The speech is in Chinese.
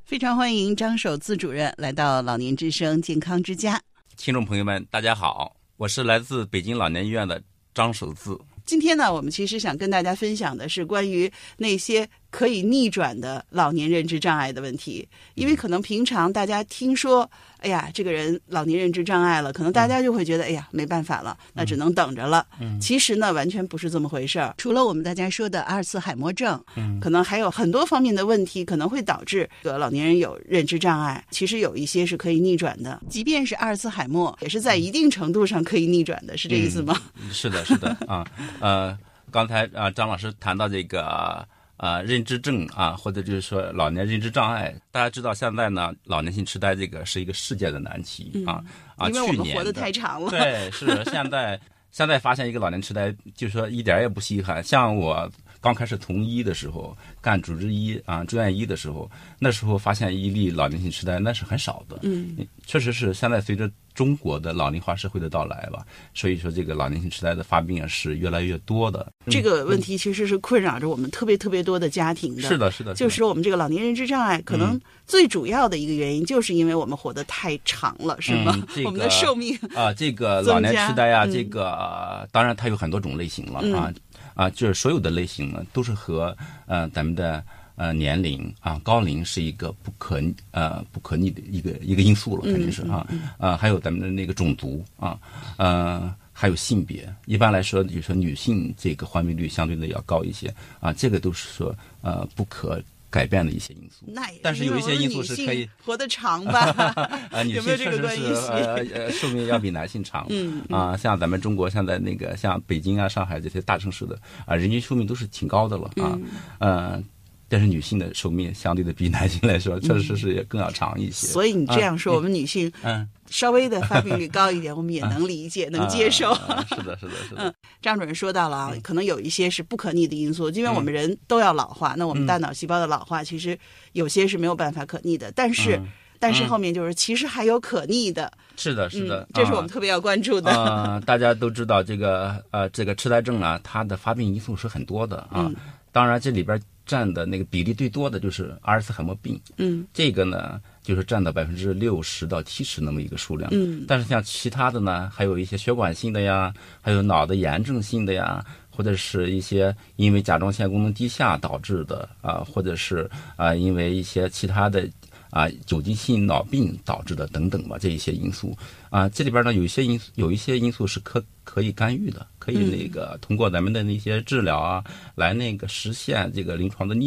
非常欢迎张守自主任来到老年之声健康之家。 听众朋友们大家好，我是来自北京老年医院的张守自。 今天呢，我们其实想跟大家分享的是关于那些可以逆转的老年认知障碍的问题。因为可能平常大家听说哎呀这个人老年认知障碍了，可能大家就会觉得哎呀没办法了，那只能等着了。其实呢完全不是这么回事儿。除了我们大家说的阿尔茨海默症，可能还有很多方面的问题可能会导致老年人有认知障碍。其实有一些是可以逆转的，即便是阿尔茨海默也是在一定程度上可以逆转的，是这意思吗？ 是的是的啊。刚才张老师谈到这个认知症啊，或者就是说老年认知障碍，大家知道现在呢老年性痴呆这个是一个世界的难题因为我们活得太长了。 对，是现在发现一个老年痴呆，就是说一点也不稀罕。像我刚开始从医的时候，干主治医住院医的时候，那时候发现一例老年性痴呆那是很少的。确实是现在随着中国的老龄化社会的到来吧，所以说这个老年性痴呆的发病是越来越多的。 这个问题其实是困扰着我们特别多的家庭的。 是的是的， 就是说我们这个老年认知障碍可能最主要的一个原因就是因为我们活得太长了，是吗？我们的寿命这个老年痴呆这个当然它有很多种类型了就是所有的类型呢都是和咱们的年龄高龄是一个不可逆的一个因素了，肯定是还有咱们的那个种族还有性别。一般来说，就是说女性这个患病率相对的要高一些这个都是说不可改变的一些因素。但是有一些因素是可以活得长吧女性确实是寿命要比男性长像咱们中国现在那个像北京上海这些大城市的人均寿命都是挺高的了但是女性的寿命相对的比男性来说确实是也更要长一些。 所以你这样说我们女性稍微的发病率高一点我们也能理解能接受是的张主任说到了可能有一些是不可逆的因素，因为我们人都要老化那我们大脑细胞的老化其实有些是没有办法可逆的，但是后面就是其实还有可逆的。是的这是我们特别要关注的大家都知道这个痴呆症它的发病因素是很多的当然这里边占的那个比例最多的就是阿尔茨海默病这个呢就是占到60%到70%那么一个数量但是像其他的呢还有一些血管性的呀，还有脑的炎症性的呀，或者是一些因为甲状腺功能低下导致的或者是因为一些其他的酒精性脑病导致的等等吧，这一些因素这里边呢有一些因素是可以干预的，可以那个通过咱们的那些治疗来那个实现这个临床的